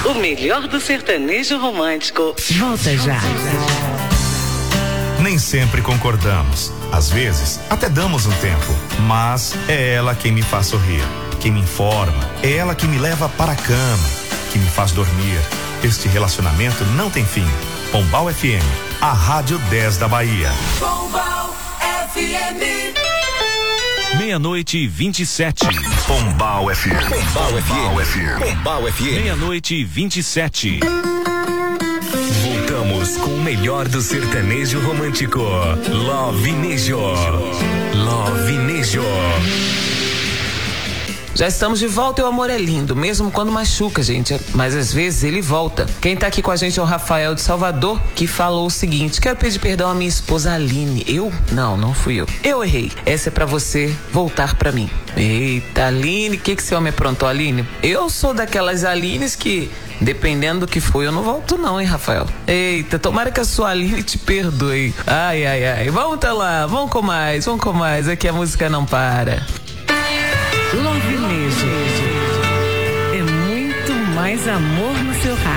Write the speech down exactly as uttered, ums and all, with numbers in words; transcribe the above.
O melhor do sertanejo romântico. Volta já. Nem sempre concordamos. Às vezes, até damos um tempo. Mas é ela quem me faz sorrir, quem me informa. É ela que me leva para a cama, que me faz dormir. Este relacionamento não tem fim. Pombal F M, a Rádio dez da Bahia. Pombal F M. Meia-noite e vinte e sete. Pombal F M. Pombal F M. F M. Pombal F M. Meia-noite e vinte e sete. Voltamos com o melhor do sertanejo romântico. Love Nejo. Love Nejo. Já estamos de volta e o amor é lindo, mesmo quando machuca, gente, mas às vezes ele volta. Quem tá aqui com a gente é o Rafael de Salvador, que falou o seguinte: quero pedir perdão à minha esposa Aline. Eu? Não, não fui eu. Eu errei. Essa é pra você voltar pra mim. Eita, Aline, o que que esse homem aprontou, Aline? Eu sou daquelas Alines que, dependendo do que foi, eu não volto não, hein, Rafael? Eita, tomara que a sua Aline te perdoe. Ai, ai, ai. Vamos tá lá, vamos com mais, vamos com mais. Aqui a música não para. Love Nejo. É muito mais amor no seu rádio.